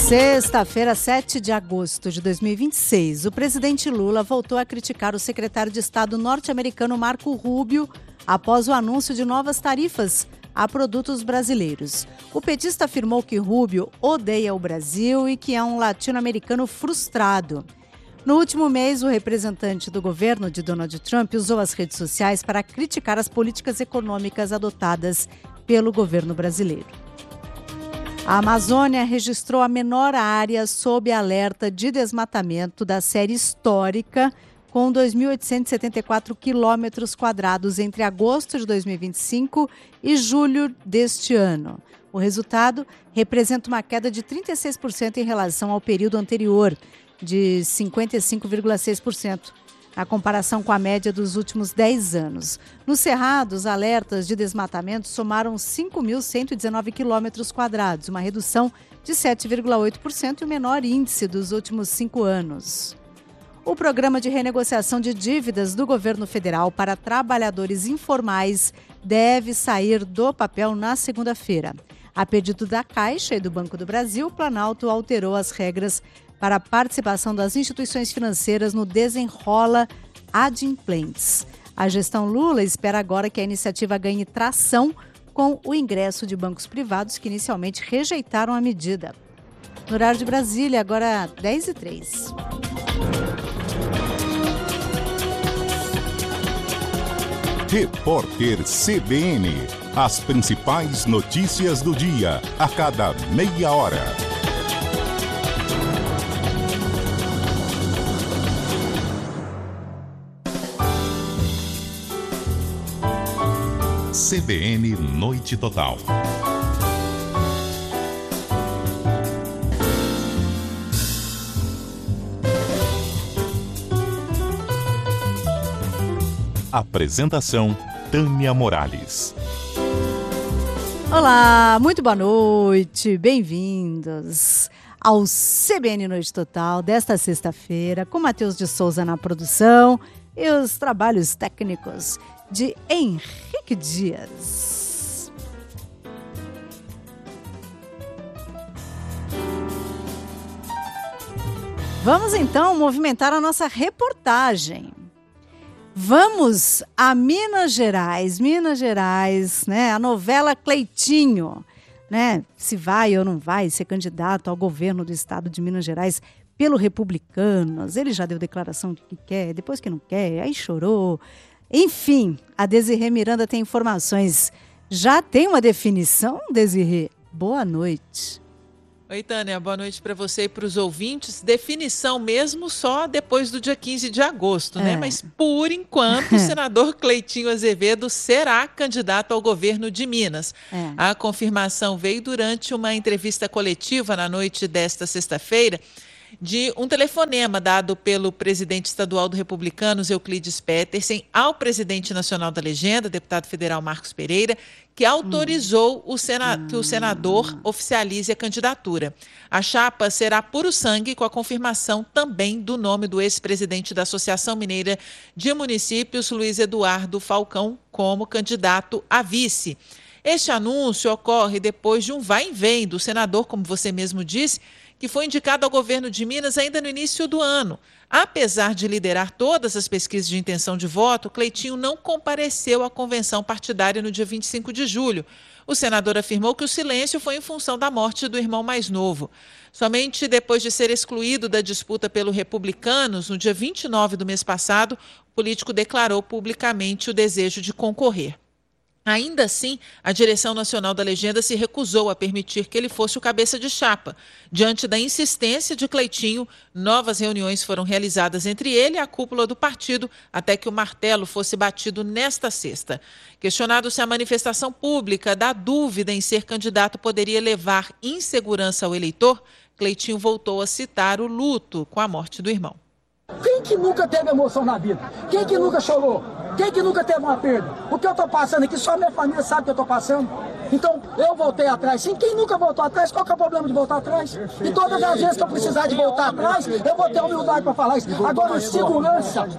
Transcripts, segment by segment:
Sexta-feira, 7 de agosto de 2026, o presidente Lula voltou a criticar o secretário de Estado norte-americano Marco Rubio após o anúncio de novas tarifas a produtos brasileiros. O petista afirmou que Rubio odeia o Brasil e que é um latino-americano frustrado. No último mês, o representante do governo de Donald Trump usou as redes sociais para criticar as políticas econômicas adotadas pelo governo brasileiro. A Amazônia registrou a menor área sob alerta de desmatamento da série histórica, com 2.874 quilômetros quadrados entre agosto de 2025 e julho deste ano. O resultado representa uma queda de 36% em relação ao período anterior, de 55,6%, na comparação com a média dos últimos 10 anos. No Cerrado, os alertas de desmatamento somaram 5.119 quilômetros quadrados, uma redução de 7,8% e o menor índice dos últimos 5 anos. O programa de renegociação de dívidas do governo federal para trabalhadores informais deve sair do papel na segunda-feira. A pedido da Caixa e do Banco do Brasil, o Planalto alterou as regras para a participação das instituições financeiras no Desenrola Adimplentes. A gestão Lula espera agora que a iniciativa ganhe tração com o ingresso de bancos privados que inicialmente rejeitaram a medida. No horário de Brasília, agora 10h03. Repórter CBN. As principais notícias do dia, a cada meia hora. CBN Noite Total. Apresentação: Tânia Morales. Olá, muito boa noite, bem-vindos ao CBN Noite Total desta sexta-feira, com Matheus de Souza na produção e os trabalhos técnicos de Henrique Dias. Vamos então movimentar a nossa reportagem. Vamos a Minas Gerais, né? A novela Cleitinho, né? Se vai ou não vai ser candidato ao governo do estado de Minas Gerais pelo Republicanos. Ele já deu declaração de que quer, depois que não quer, aí chorou. Enfim, a Desirê Miranda tem informações. Já tem uma definição, Desirê? Boa noite. Oi, Tânia, boa noite para você e para os ouvintes. Definição mesmo só depois do dia 15 de agosto, né? Mas, por enquanto, o senador Cleitinho Azevedo será candidato ao governo de Minas. A confirmação veio durante uma entrevista coletiva na noite desta sexta-feira, de um telefonema dado pelo presidente estadual do Republicanos, Euclides Petersen, ao presidente nacional da legenda, deputado federal Marcos Pereira, que autorizou que o senador oficialize a candidatura. A chapa será puro sangue, com a confirmação também do nome do ex-presidente da Associação Mineira de Municípios, Luiz Eduardo Falcão, como candidato a vice. Este anúncio ocorre depois de um vai e vem do senador, como você mesmo disse, que foi indicado ao governo de Minas ainda no início do ano. Apesar de liderar todas as pesquisas de intenção de voto, Cleitinho não compareceu à convenção partidária no dia 25 de julho. O senador afirmou que o silêncio foi em função da morte do irmão mais novo. Somente depois de ser excluído da disputa pelo Republicanos, no dia 29 do mês passado, o político declarou publicamente o desejo de concorrer. Ainda assim, a direção nacional da legenda se recusou a permitir que ele fosse o cabeça de chapa. Diante da insistência de Cleitinho, novas reuniões foram realizadas entre ele e a cúpula do partido, até que o martelo fosse batido nesta sexta. Questionado se a manifestação pública da dúvida em ser candidato poderia levar insegurança ao eleitor, Cleitinho voltou a citar o luto com a morte do irmão. Quem que nunca teve emoção na vida? Quem que nunca chorou? Quem que nunca teve uma perda? O que eu estou passando aqui, só minha família sabe o que eu estou passando. Então, eu voltei atrás. Sim, quem nunca voltou atrás, qual que é o problema de voltar atrás? E todas as vezes que eu precisar de voltar atrás, eu vou ter humildade para falar isso. Agora,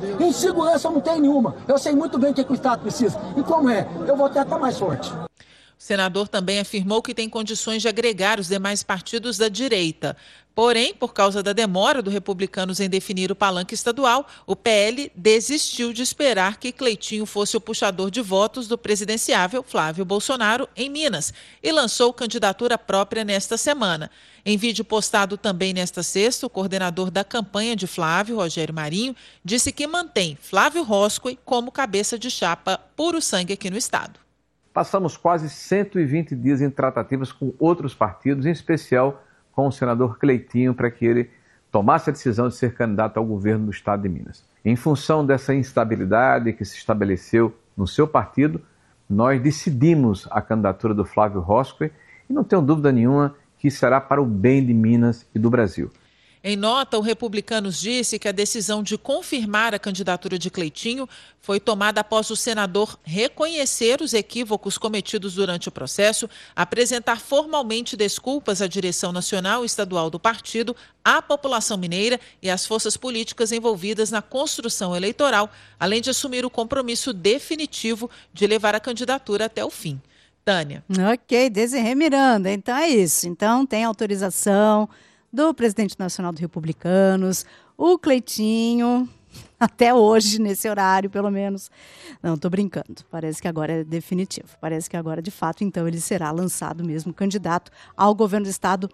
insegurança eu não tenho nenhuma. Eu sei muito bem o que o Estado precisa. E como é? Eu vou ter até mais forte. O senador também afirmou que tem condições de agregar os demais partidos da direita. Porém, por causa da demora do Republicanos em definir o palanque estadual, o PL desistiu de esperar que Cleitinho fosse o puxador de votos do presidenciável Flávio Bolsonaro em Minas e lançou candidatura própria nesta semana. Em vídeo postado também nesta sexta, o coordenador da campanha de Flávio, Rogério Marinho, disse que mantém Flávio Roscoe como cabeça de chapa puro sangue aqui no estado. Passamos quase 120 dias em tratativas com outros partidos, em especial com o senador Cleitinho, para que ele tomasse a decisão de ser candidato ao governo do estado de Minas. Em função dessa instabilidade que se estabeleceu no seu partido, nós decidimos a candidatura do Flávio Roscoe e não tenho dúvida nenhuma que será para o bem de Minas e do Brasil. Em nota, o Republicanos disse que a decisão de confirmar a candidatura de Cleitinho foi tomada após o senador reconhecer os equívocos cometidos durante o processo, apresentar formalmente desculpas à direção nacional e estadual do partido, à população mineira e às forças políticas envolvidas na construção eleitoral, além de assumir o compromisso definitivo de levar a candidatura até o fim. Tânia. Ok, Desirê Miranda. Então é isso. Então tem autorização do presidente nacional dos Republicanos, o Cleitinho, até hoje, nesse horário, pelo menos. Não, estou brincando. Parece que agora é definitivo. Parece que agora, de fato, então, ele será lançado mesmo candidato ao governo do estado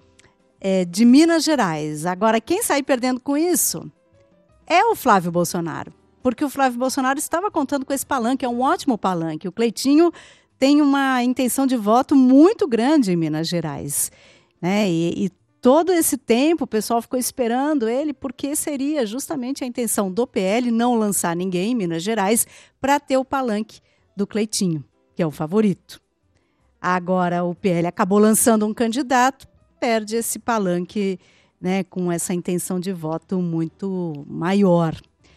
de Minas Gerais. Agora, quem sai perdendo com isso é o Flávio Bolsonaro, porque o Flávio Bolsonaro estava contando com esse palanque, é um ótimo palanque. O Cleitinho tem uma intenção de voto muito grande em Minas Gerais, né? E todo esse tempo o pessoal ficou esperando ele, porque seria justamente a intenção do PL não lançar ninguém em Minas Gerais para ter o palanque do Cleitinho, que é o favorito. Agora o PL acabou lançando um candidato, perde esse palanque, né, com essa intenção de voto muito maior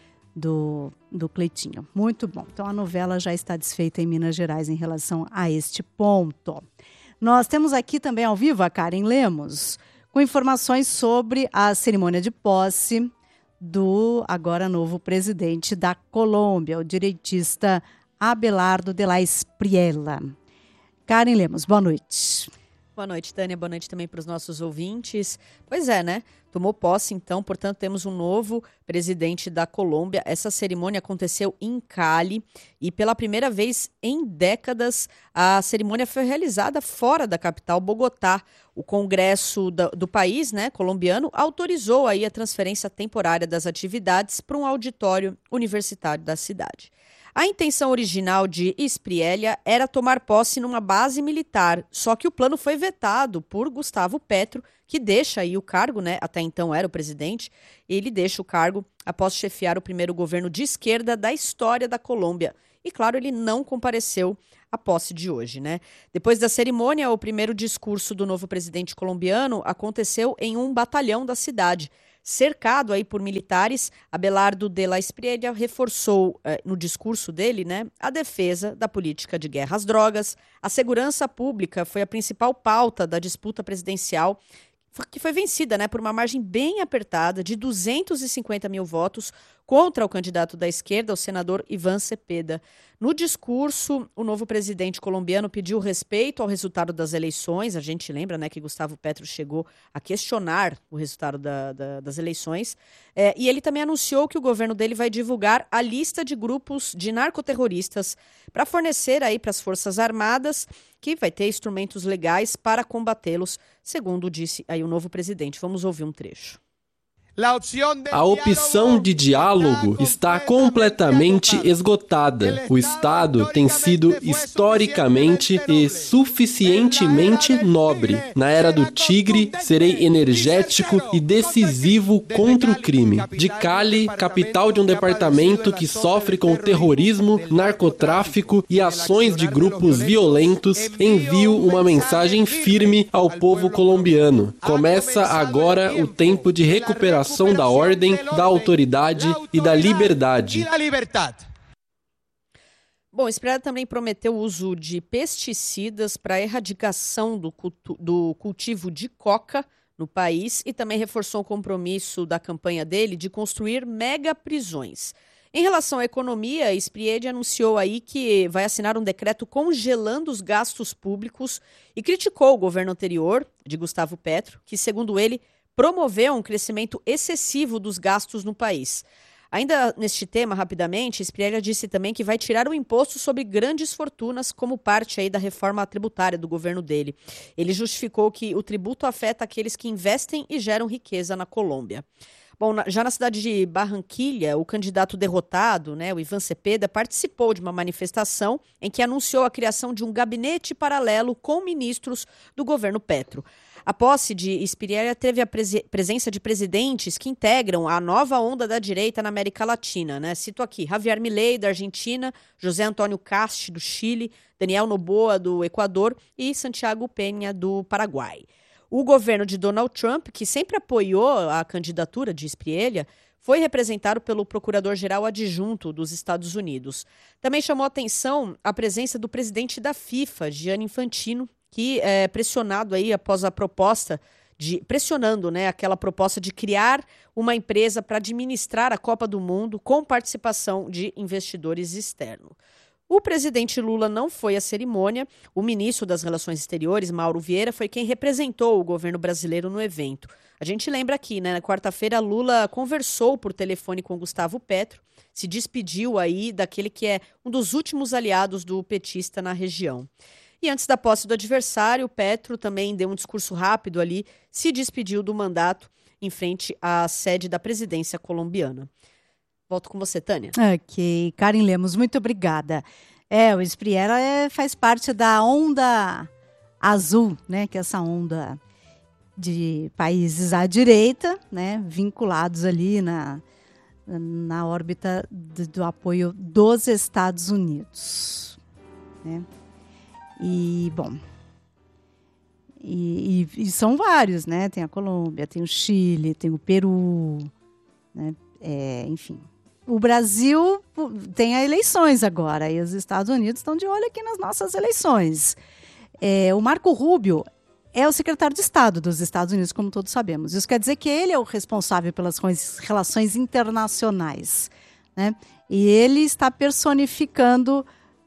do Cleitinho. Muito bom. Então a novela já está desfeita em Minas Gerais em relação a este ponto. Nós temos aqui também ao vivo a Karen Lemos, com informações sobre a cerimônia de posse do agora novo presidente da Colômbia, o direitista Abelardo de la Espriella. Karen Lemos, boa noite. Boa noite, Tânia. Boa noite também para os nossos ouvintes. Pois é, né? Tomou posse, então, portanto, temos um novo presidente da Colômbia. Essa cerimônia aconteceu em Cali e, pela primeira vez em décadas, a cerimônia foi realizada fora da capital, Bogotá. O Congresso do país, né, colombiano, autorizou aí a transferência temporária das atividades para um auditório universitário da cidade. A intenção original de Espriella era tomar posse numa base militar, só que o plano foi vetado por Gustavo Petro, que deixa aí o cargo, né? Até então era o presidente, ele deixa o cargo após chefiar o primeiro governo de esquerda da história da Colômbia. E, claro, ele não compareceu à posse de hoje, né? Depois da cerimônia, o primeiro discurso do novo presidente colombiano aconteceu em um batalhão da cidade. Cercado aí por militares, Abelardo de la Espriella reforçou no discurso dele, né, a defesa da política de guerra às drogas. A segurança pública foi a principal pauta da disputa presidencial, que foi vencida, né, por uma margem bem apertada de 250 mil votos contra o candidato da esquerda, o senador Iván Cepeda. No discurso, o novo presidente colombiano pediu respeito ao resultado das eleições. A gente lembra, né, que Gustavo Petro chegou a questionar o resultado das eleições. E ele também anunciou que o governo dele vai divulgar a lista de grupos de narcoterroristas para fornecer aí para as Forças Armadas, que vai ter instrumentos legais para combatê-los, segundo disse aí o novo presidente. Vamos ouvir um trecho. A opção de diálogo está completamente esgotada. O Estado tem sido historicamente e suficientemente nobre. Na era do tigre, serei energético e decisivo contra o crime. De Cali, capital de um departamento que sofre com o terrorismo, narcotráfico e ações de grupos violentos, envio uma mensagem firme ao povo colombiano. Começa agora o tempo de recuperação da ordem, da autoridade e da liberdade. Bom, Espriella também prometeu o uso de pesticidas para a erradicação do cultivo de coca no país e também reforçou o compromisso da campanha dele de construir mega prisões. Em relação à economia, Spriedi anunciou aí que vai assinar um decreto congelando os gastos públicos e criticou o governo anterior, de Gustavo Petro, que, segundo ele, promoveu um crescimento excessivo dos gastos no país. Ainda neste tema, rapidamente, Spriedi disse também que vai tirar o imposto sobre grandes fortunas como parte aí da reforma tributária do governo dele. Ele justificou que o tributo afeta aqueles que investem e geram riqueza na Colômbia. Bom, já na cidade de Barranquilha, o candidato derrotado, o Iván Cepeda, participou de uma manifestação em que anunciou a criação de um gabinete paralelo com ministros do governo Petro. A posse de Spriedi teve a presença de presidentes que integram a nova onda da direita na América Latina. Cito aqui Javier Milei, da Argentina, José Antônio Cast, do Chile, Daniel Noboa, do Equador e Santiago Peña, do Paraguai. O governo de Donald Trump, que sempre apoiou a candidatura de Spriedi, foi representado pelo procurador-geral adjunto dos Estados Unidos. Também chamou a atenção a presença do presidente da FIFA, Gianni Infantino, que é pressionado aí após a proposta aquela proposta de criar uma empresa para administrar a Copa do Mundo com participação de investidores externos. O presidente Lula não foi à cerimônia. O ministro das Relações Exteriores, Mauro Vieira, foi quem representou o governo brasileiro no evento. A gente lembra aqui, na quarta-feira, Lula conversou por telefone com Gustavo Petro, se despediu aí daquele que é um dos últimos aliados do petista na região. E antes da posse do adversário, Petro também deu um discurso rápido ali, se despediu do mandato em frente à sede da presidência colombiana. Volto com você, Tânia. Ok, Karen Lemos, muito obrigada. O Spriedi faz parte da onda azul, que é essa onda de países à direita, vinculados ali na órbita do apoio dos Estados Unidos. E, bom, e são vários, Tem a Colômbia, tem o Chile, tem o Peru, enfim. O Brasil tem eleições agora e os Estados Unidos estão de olho aqui nas nossas eleições. O Marco Rubio é o secretário de Estado dos Estados Unidos, como todos sabemos. Isso quer dizer que ele é o responsável pelas relações internacionais, E ele está personificando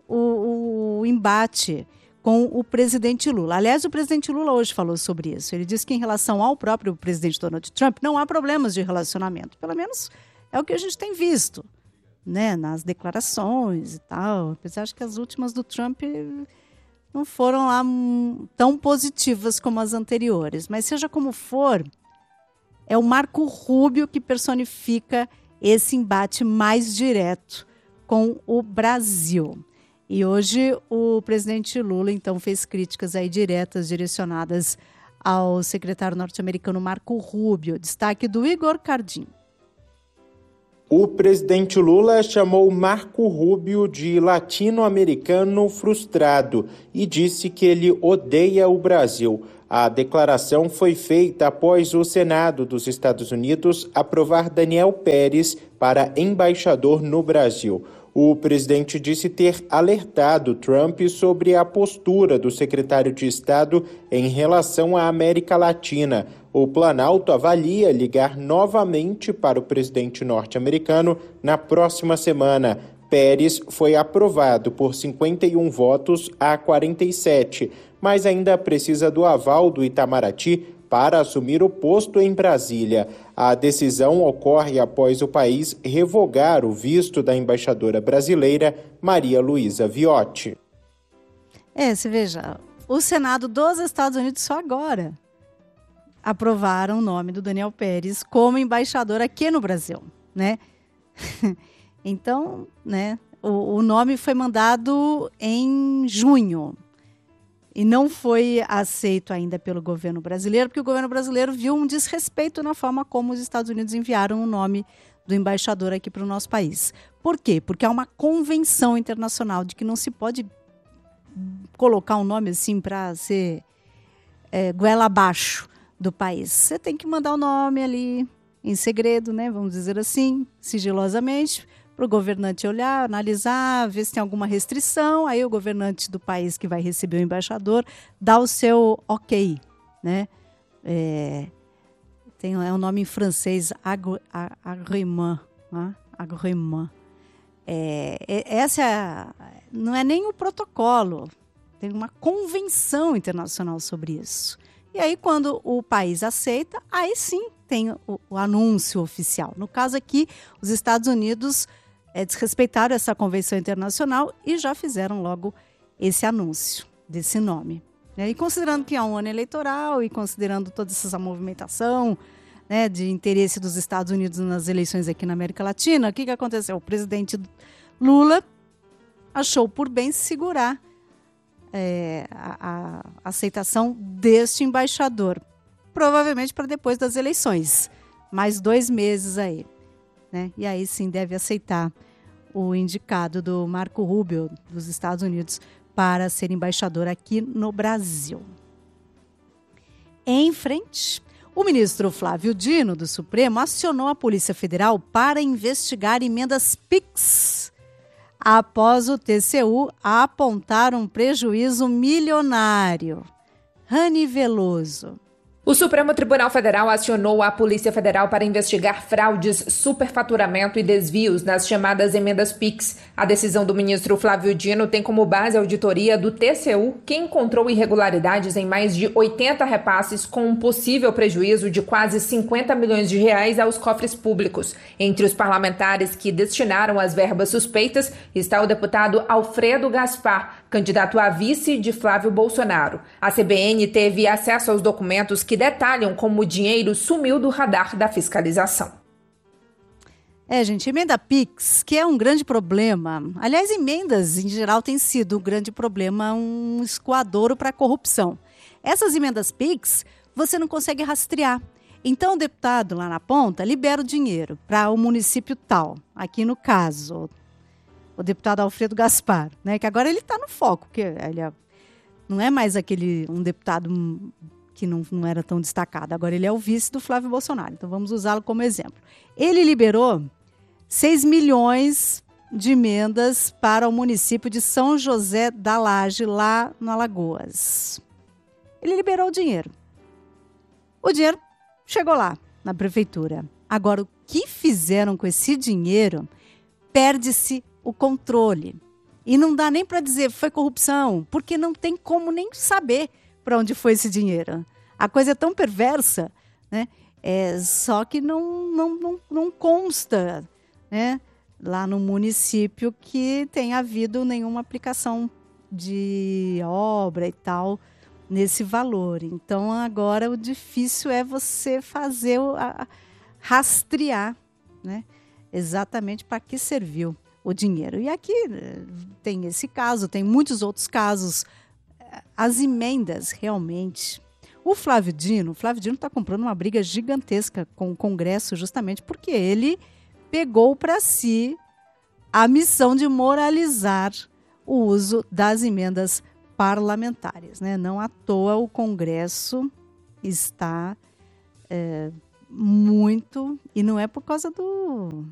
o embate com o presidente Lula. Aliás, o presidente Lula hoje falou sobre isso. Ele disse que em relação ao próprio presidente Donald Trump não há problemas de relacionamento, pelo menos é o que a gente tem visto, nas declarações e tal. Apesar de que as últimas do Trump não foram lá tão positivas como as anteriores. Mas seja como for, é o Marco Rubio que personifica esse embate mais direto com o Brasil. E hoje o presidente Lula, então, fez críticas aí diretas, direcionadas ao secretário norte-americano Marco Rubio. Destaque do Igor Cardim. O presidente Lula chamou Marco Rubio de latino-americano frustrado e disse que ele odeia o Brasil. A declaração foi feita após o Senado dos Estados Unidos aprovar Daniel Pérez para embaixador no Brasil. O presidente disse ter alertado Trump sobre a postura do secretário de Estado em relação à América Latina. O Planalto avalia ligar novamente para o presidente norte-americano na próxima semana. Pérez foi aprovado por 51 votos a 47, mas ainda precisa do aval do Itamaraty para assumir o posto em Brasília. A decisão ocorre após o país revogar o visto da embaixadora brasileira Maria Luísa Viotti. Você veja, o Senado dos Estados Unidos só agora aprovaram o nome do Daniel Pérez como embaixador aqui no Brasil, Então, o nome foi mandado em junho. E não foi aceito ainda pelo governo brasileiro, porque o governo brasileiro viu um desrespeito na forma como os Estados Unidos enviaram o nome do embaixador aqui para o nosso país. Por quê? Porque há uma convenção internacional de que não se pode colocar um nome assim para ser goela abaixo do país. Você tem que mandar o nome ali em segredo, vamos dizer assim, sigilosamente, para o governante olhar, analisar, ver se tem alguma restrição. Aí o governante do país que vai receber o embaixador dá o seu ok, tem um nome em francês, agrément, agrément. Essa não é nem o protocolo, tem uma convenção internacional sobre isso. E aí, quando o país aceita, aí sim tem o anúncio oficial. No caso aqui, os Estados Unidos desrespeitaram essa convenção internacional e já fizeram logo esse anúncio desse nome. E considerando que é um ano eleitoral e considerando toda essa movimentação, né, de interesse dos Estados Unidos nas eleições aqui na América Latina, o que aconteceu? O presidente Lula achou por bem segurar a aceitação deste embaixador, provavelmente para depois das eleições, mais 2 meses aí, né? E aí sim deve aceitar o indicado do Marco Rubio dos Estados Unidos para ser embaixador aqui no Brasil. Em frente, o ministro Flávio Dino, do Supremo, acionou a Polícia Federal para investigar emendas PIX, após o TCU apontar um prejuízo milionário. Rani Veloso. O Supremo Tribunal Federal acionou a Polícia Federal para investigar fraudes, superfaturamento e desvios nas chamadas emendas PIX. A decisão do ministro Flávio Dino tem como base a auditoria do TCU, que encontrou irregularidades em mais de 80 repasses com um possível prejuízo de quase 50 milhões de reais aos cofres públicos. Entre os parlamentares que destinaram as verbas suspeitas está o deputado Alfredo Gaspar, candidato a vice de Flávio Bolsonaro. A CBN teve acesso aos documentos que detalham como o dinheiro sumiu do radar da fiscalização. Gente, emenda PIX, que é um grande problema. Aliás, emendas, em geral, têm sido um grande problema, um escoadouro para a corrupção. Essas emendas PIX, você não consegue rastrear. Então, o deputado lá na ponta libera o dinheiro para o município tal. Aqui, no caso, o deputado Alfredo Gaspar, né, que agora ele está no foco, porque ele não é mais um deputado que não era tão destacado. Agora ele é o vice do Flávio Bolsonaro. Então vamos usá-lo como exemplo. Ele liberou 6 milhões de emendas para o município de São José da Laje, lá no Alagoas. Ele liberou o dinheiro. O dinheiro chegou lá, na prefeitura. Agora, o que fizeram com esse dinheiro, perde-se o controle. E não dá nem para dizer foi corrupção, porque não tem como nem saber para onde foi esse dinheiro. A coisa é tão perversa, né? Só que não consta, né, lá no município que tenha havido nenhuma aplicação de obra e tal nesse valor. Então, agora o difícil é você fazer, rastrear, né, exatamente para que serviu o dinheiro. E aqui tem esse caso, tem muitos outros casos. As emendas, realmente. O Flávio Dino está comprando uma briga gigantesca com o Congresso, justamente porque ele pegou para si a missão de moralizar o uso das emendas parlamentares, né? Não à toa o Congresso está muito... E não é por causa do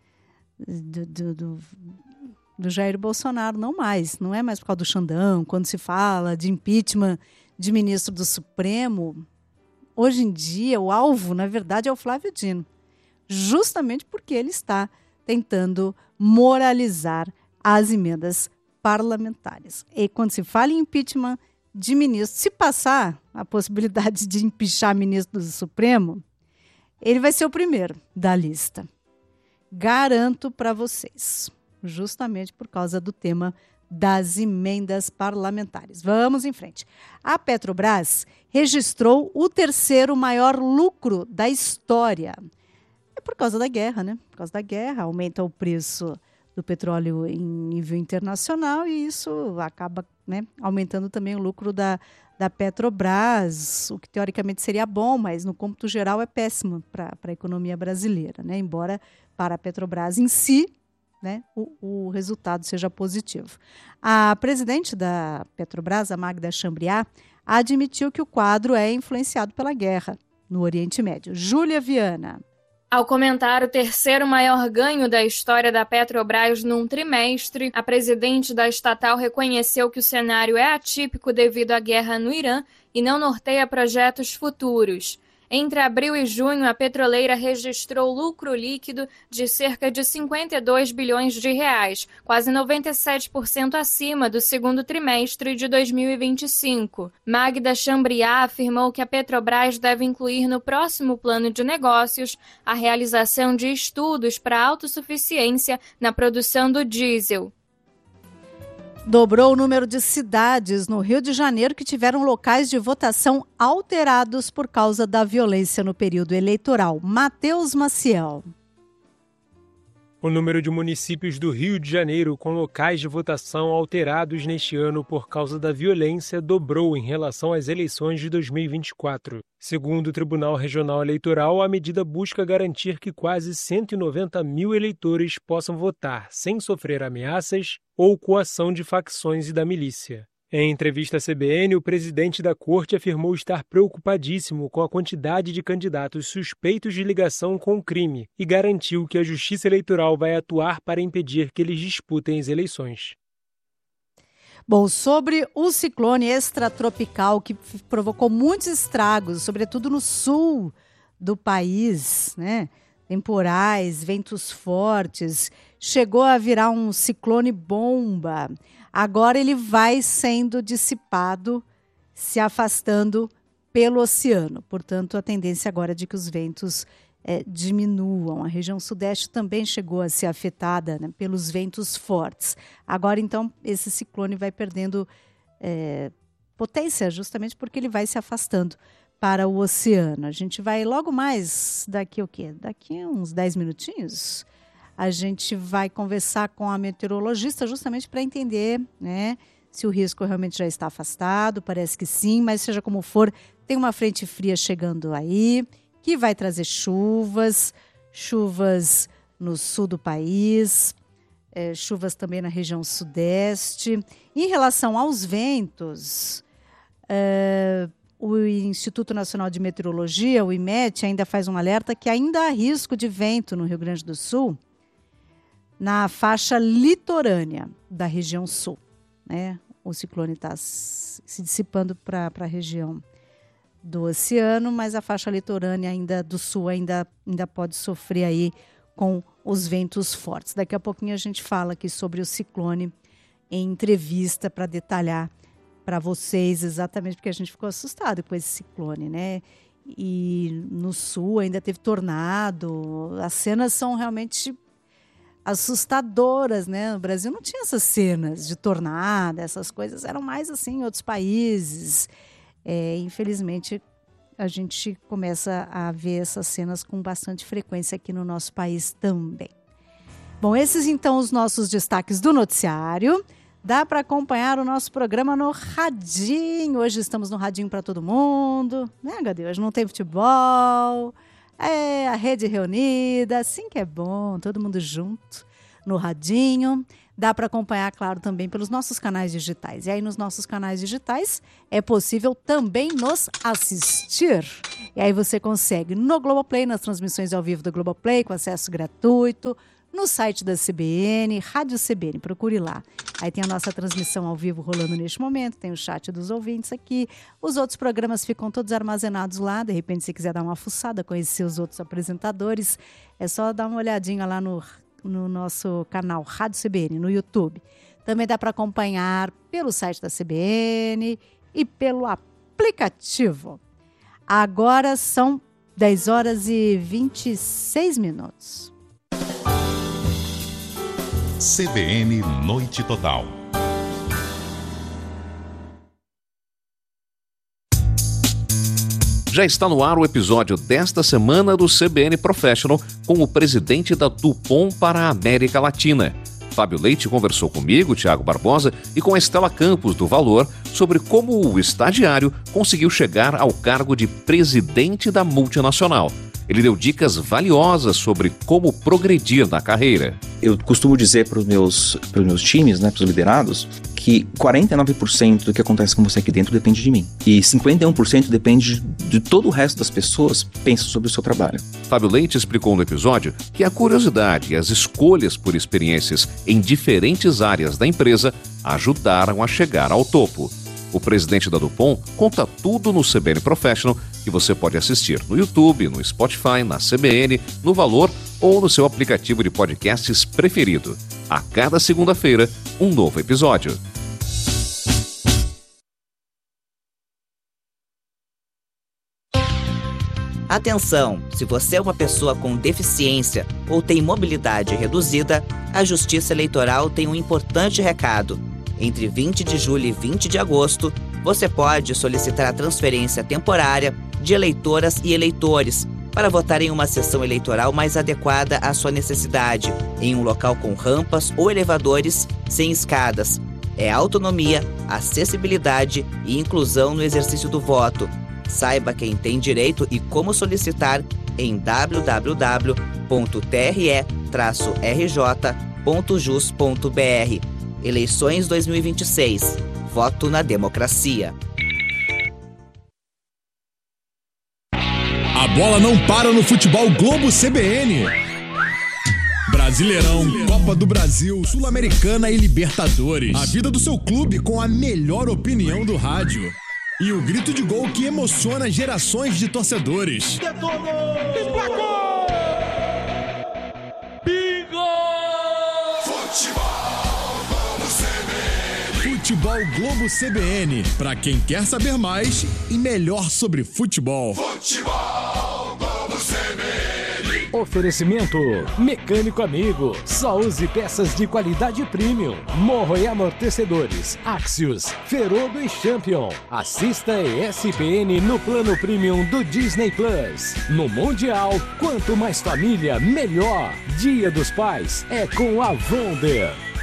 Jair Bolsonaro, não é mais por causa do Xandão, quando se fala de impeachment de ministro do Supremo. Hoje em dia, o alvo, na verdade, é o Flávio Dino, justamente porque ele está tentando moralizar as emendas parlamentares. E quando se fala em impeachment de ministro, se passar a possibilidade de impeachar ministro do Supremo, ele vai ser o primeiro da lista. Garanto para vocês. Justamente por causa do tema das emendas parlamentares. Vamos em frente. A Petrobras registrou o 3º maior lucro da história. É por causa da guerra, né? Por causa da guerra, aumenta o preço do petróleo em nível internacional e isso acaba, né, aumentando também o lucro da Petrobras, o que teoricamente seria bom, mas no cômputo geral é péssimo para a economia brasileira, né? Embora para a Petrobras em si, né, o resultado seja positivo. A presidente da Petrobras, a Magda Chambriard, admitiu que o quadro é influenciado pela guerra no Oriente Médio. Júlia Viana. Ao comentar o 3º maior ganho da história da Petrobras num trimestre, a presidente da estatal reconheceu que o cenário é atípico devido à guerra no Irã e não norteia projetos futuros. Entre abril e junho, a petroleira registrou lucro líquido de cerca de 52 bilhões de reais, quase 97% acima do segundo trimestre de 2025. Magda Chambriat afirmou que a Petrobras deve incluir no próximo plano de negócios a realização de estudos para a autossuficiência na produção do diesel. Dobrou o número de cidades no Rio de Janeiro que tiveram locais de votação alterados por causa da violência no período eleitoral. Matheus Maciel. O número de municípios do Rio de Janeiro com locais de votação alterados neste ano por causa da violência dobrou em relação às eleições de 2024. Segundo o Tribunal Regional Eleitoral, a medida busca garantir que quase 190 mil eleitores possam votar sem sofrer ameaças ou coação de facções e da milícia. Em entrevista à CBN, o presidente da corte afirmou estar preocupadíssimo com a quantidade de candidatos suspeitos de ligação com o crime e garantiu que a Justiça Eleitoral vai atuar para impedir que eles disputem as eleições. Bom, sobre o ciclone extratropical que provocou muitos estragos, sobretudo no sul do país, né? Temporais, ventos fortes, chegou a virar um ciclone bomba. Agora ele vai sendo dissipado, se afastando pelo oceano. Portanto, a tendência agora é de que os ventos diminuam. A região sudeste também chegou a ser afetada, né, pelos ventos fortes. Agora, então, esse ciclone vai perdendo potência, justamente porque ele vai se afastando para o oceano. A gente vai logo mais, daqui a uns 10 minutinhos, a gente vai conversar com a meteorologista justamente para entender, né, se o risco realmente já está afastado. Parece que sim, mas seja como for, tem uma frente fria chegando aí, que vai trazer chuvas no sul do país, chuvas também na região sudeste. Em relação aos ventos, o Instituto Nacional de Meteorologia, o IMET, ainda faz um alerta que ainda há risco de vento no Rio Grande do Sul, na faixa litorânea da região sul, né? O ciclone está se dissipando para a região do oceano, mas a faixa litorânea ainda do sul ainda pode sofrer aí com os ventos fortes. Daqui a pouquinho a gente fala aqui sobre o ciclone em entrevista para detalhar para vocês exatamente, porque a gente ficou assustado com esse ciclone, né? E no sul ainda teve tornado. As cenas são realmente assustadoras, né? No Brasil não tinha essas cenas de tornado, essas coisas eram mais assim em outros países. Infelizmente, a gente começa a ver essas cenas com bastante frequência aqui no nosso país também. Bom, esses então os nossos destaques do noticiário. Dá para acompanhar o nosso programa no Radinho. Hoje estamos no Radinho para todo mundo, né, HD? Hoje não tem futebol, a rede reunida, assim que é bom, todo mundo junto no Radinho. Dá para acompanhar, claro, também pelos nossos canais digitais. E aí nos nossos canais digitais é possível também nos assistir. E aí você consegue no Globoplay, nas transmissões ao vivo do Globoplay, com acesso gratuito, no site da CBN, Rádio CBN, procure lá. Aí tem a nossa transmissão ao vivo rolando neste momento, tem o chat dos ouvintes aqui. Os outros programas ficam todos armazenados lá. De repente, se quiser dar uma fuçada, conhecer os outros apresentadores, é só dar uma olhadinha lá no nosso canal Rádio CBN, no YouTube. Também dá para acompanhar pelo site da CBN e pelo aplicativo. Agora são 10 horas e 26 minutos. CBN Noite Total. Já está no ar o episódio desta semana do CBN Professional com o presidente da DuPont para a América Latina. Fábio Leite conversou comigo, Tiago Barbosa, e com a Estela Campos, do Valor, sobre como o estagiário conseguiu chegar ao cargo de presidente da multinacional. Ele deu dicas valiosas sobre como progredir na carreira. Eu costumo dizer para os meus times, né, para os liderados, que 49% do que acontece com você aqui dentro depende de mim. E 51% depende de todo o resto das pessoas que pensam sobre o seu trabalho. Fábio Leite explicou no episódio que a curiosidade e as escolhas por experiências em diferentes áreas da empresa ajudaram a chegar ao topo. O presidente da DuPont conta tudo no CBN Professional que você pode assistir no YouTube, no Spotify, na CBN, no Valor ou no seu aplicativo de podcasts preferido. A cada segunda-feira, um novo episódio. Atenção! Se você é uma pessoa com deficiência ou tem mobilidade reduzida, a Justiça Eleitoral tem um importante recado. Entre 20 de julho e 20 de agosto, você pode solicitar a transferência temporária de eleitoras e eleitores para votar em uma sessão eleitoral mais adequada à sua necessidade, em um local com rampas ou elevadores sem escadas. É autonomia, acessibilidade e inclusão no exercício do voto. Saiba quem tem direito e como solicitar em www.tre-rj.jus.br. Eleições 2026. Voto na democracia. A bola não para no futebol Globo CBN. Brasileirão, Copa do Brasil, Sul-Americana e Libertadores. A vida do seu clube com a melhor opinião do rádio. E o grito de gol que emociona gerações de torcedores. Emplacou! Bingo! Futebol Globo CBN. Futebol Globo CBN. Pra quem quer saber mais e melhor sobre futebol. Futebol Globo CBN. Oferecimento Mecânico Amigo. Só use peças de qualidade premium. Morro e amortecedores. Axios, Ferodo e Champion. Assista ESPN no plano premium do Disney Plus. No Mundial, quanto mais família, melhor. Dia dos Pais é com a Wonder.